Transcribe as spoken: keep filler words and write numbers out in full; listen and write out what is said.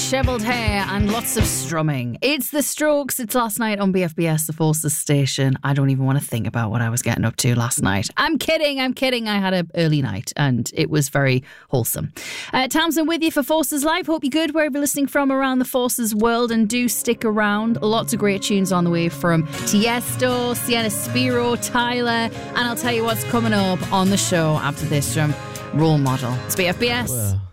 dishevelled hair and lots of strumming. It's The Strokes. It's last night on B F B S, the Forces station. I don't even want to think about what I was getting up to last night. I'm kidding, I'm kidding. I had an early night and it was very wholesome. Uh, Townsend with you for Forces Live. Hope you're good wherever you're listening from around the Forces world, and do stick around. Lots of great tunes on the way from Tiesto, Sienna Spiro, Tyler, and I'll tell you what's coming up on the show after this from Role Model. It's B F B S. Well.